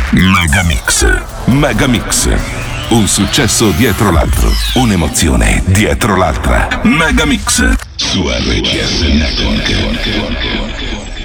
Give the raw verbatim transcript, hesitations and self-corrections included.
Megamix. Megamix. Un successo dietro l'altro. Un'emozione dietro l'altra. Megamix. Su R C S Network.